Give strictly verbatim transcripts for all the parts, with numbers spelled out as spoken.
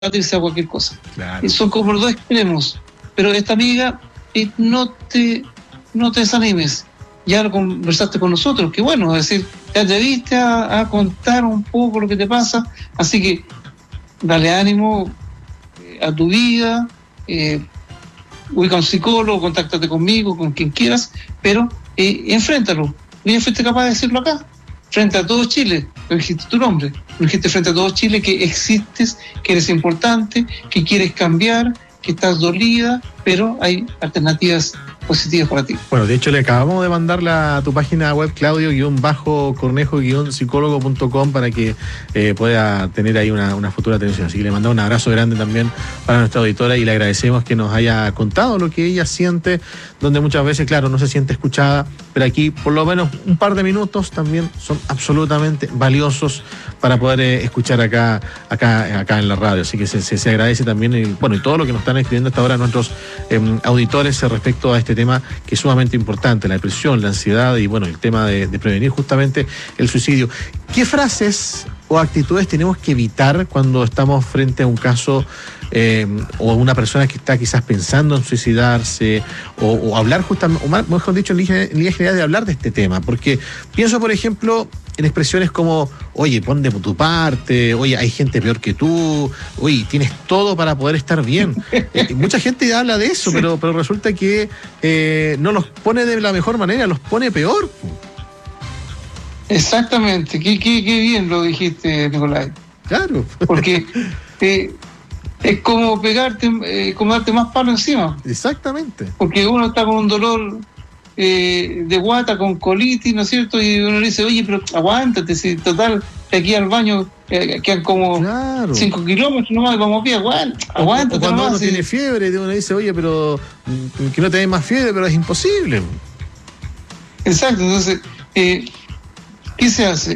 y sea cualquier cosa. Claro. Y son como los dos extremos. Pero esta amiga, eh, no te no te desanimes. Ya lo conversaste con nosotros, que bueno, es decir, te atreviste a, a contar un poco lo que te pasa, así que dale ánimo eh, a tu vida, eh, ubica a un psicólogo, contáctate conmigo, con quien quieras, pero eh, enfréntalo. Bien, fuiste capaz de decirlo acá, frente a todo Chile, no dijiste tu nombre, no dijiste frente a todo Chile que existes, que eres importante, que quieres cambiar, que estás dolida, pero hay alternativas positivas para ti. Bueno, de hecho le acabamos de mandar la, a tu página web claudio-cornejo-psicólogo punto com para que eh, pueda tener ahí una, una futura atención. Así que le mandamos un abrazo grande también para nuestra auditora y le agradecemos que nos haya contado lo que ella siente, donde muchas veces, claro, no se siente escuchada, pero aquí por lo menos un par de minutos también son absolutamente valiosos para poder eh, escuchar acá, acá, acá en la radio. Así que se, se, se agradece también, el, bueno, y todo lo que nos están escribiendo hasta ahora nuestros eh, auditores respecto a este tema que es sumamente importante, la depresión, la ansiedad y bueno, el tema de, de prevenir justamente el suicidio. ¿Qué frases o actitudes tenemos que evitar cuando estamos frente a un caso eh, o una persona que está quizás pensando en suicidarse o, o hablar justamente, o mejor dicho, en línea, en línea general de hablar de este tema? Porque pienso, por ejemplo, en expresiones como, oye, pon de tu parte, oye, hay gente peor que tú, oye, tienes todo para poder estar bien. Eh, mucha gente habla de eso, sí. pero, pero resulta que eh, no los pone de la mejor manera, los pone peor. Exactamente, qué, qué, qué bien lo dijiste, Nicolás. Claro. Porque eh, es como pegarte, eh, como darte más palo encima. Exactamente. Porque uno está con un dolor eh, de guata, con colitis, ¿no es cierto? Y uno le dice, oye, pero aguántate, si total, de aquí al baño eh, quedan como claro. cinco kilómetros nomás, vamos a pie, aguántate, aguántate. O cuando nomás, uno sí. tiene fiebre, uno dice, oye, pero que no te dé más fiebre, pero es imposible. Exacto, entonces, eh, ¿qué se hace?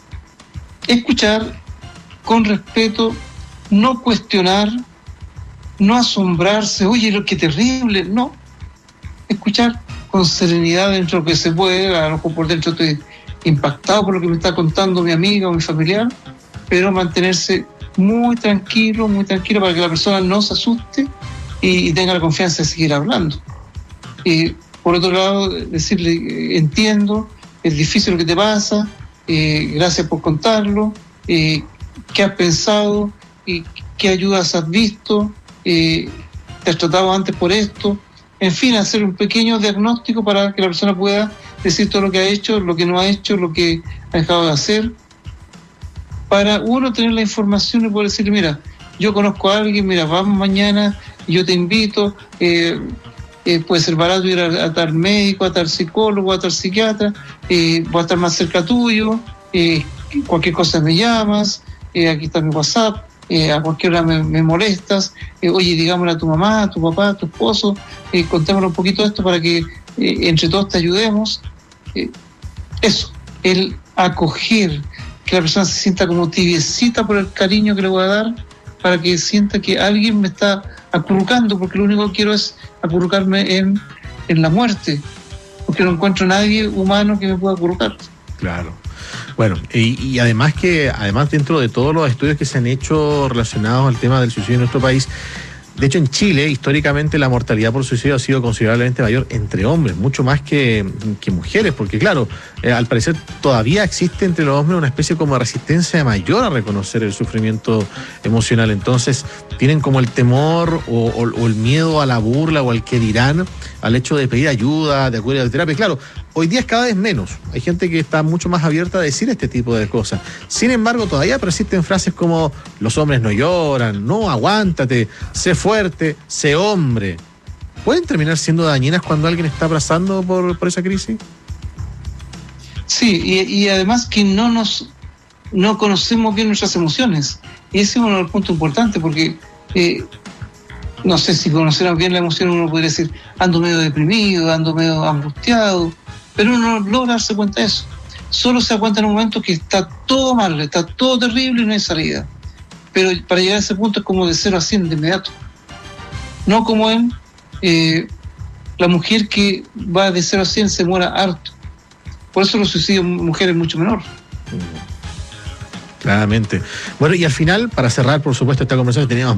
Escuchar con respeto, no cuestionar, no asombrarse, oye, lo que terrible, no. Escuchar con serenidad dentro de lo que se puede, a lo mejor por dentro estoy impactado por lo que me está contando mi amiga o mi familiar, pero mantenerse muy tranquilo, muy tranquilo para que la persona no se asuste y, y tenga la confianza de seguir hablando. Y por otro lado, decirle, entiendo, es difícil lo que te pasa, eh, gracias por contarlo, eh, qué has pensado, y qué ayudas has visto, eh, te has tratado antes por esto, en fin, hacer un pequeño diagnóstico para que la persona pueda decir todo lo que ha hecho, lo que no ha hecho, lo que ha dejado de hacer, para uno tener la información y poder decirle, mira, yo conozco a alguien, mira, vamos mañana, yo te invito, eh, eh, puede ser barato ir a, a tal médico, a tal psicólogo, a tal psiquiatra, eh, voy a estar más cerca tuyo, eh, cualquier cosa me llamas, eh, aquí está mi WhatsApp, eh, a cualquier hora me, me molestas, eh, oye, digámosle a tu mamá, a tu papá, a tu esposo, eh, contémosle un poquito de esto para que eh, entre todos te ayudemos. Eh, eso, el acoger, que la persona se sienta como tibiecita por el cariño que le voy a dar, para que sienta que alguien me está acurrucando, porque lo único que quiero es acurrucarme en, en la muerte, porque no encuentro a nadie humano que me pueda acurrucar. Claro. Bueno, y, y además que, además dentro de todos los estudios que se han hecho relacionados al tema del suicidio en nuestro país, de hecho en Chile, históricamente la mortalidad por suicidio ha sido considerablemente mayor entre hombres, mucho más que, que mujeres, porque claro, eh, al parecer todavía existe entre los hombres una especie como de resistencia mayor a reconocer el sufrimiento emocional, entonces tienen como el temor o, o, o el miedo a la burla o al que dirán, al hecho de pedir ayuda, de acudir a la terapia. Claro, hoy día es cada vez menos. Hay gente que está mucho más abierta a decir este tipo de cosas. Sin embargo, todavía persisten frases como los hombres no lloran, no, aguántate, sé fuerte, sé hombre. ¿Pueden terminar siendo dañinas cuando alguien está pasando por, por esa crisis? Sí, y, y además que no nos no conocemos bien nuestras emociones. Y ese es uno de los puntos importantes, porque eh, no sé si conociéramos bien la emoción, uno podría decir, ando medio deprimido, ando medio angustiado, pero uno no logra darse cuenta de eso. Solo se da cuenta en un momento que está todo mal, está todo terrible y no hay salida. Pero para llegar a ese punto es como de cero a cien de inmediato. No como en eh, la mujer que va de cero a cien se muera harto. Por eso los suicidios en mujeres es mucho menor. Claramente. Bueno, y al final, para cerrar, por supuesto, esta conversación, teníamos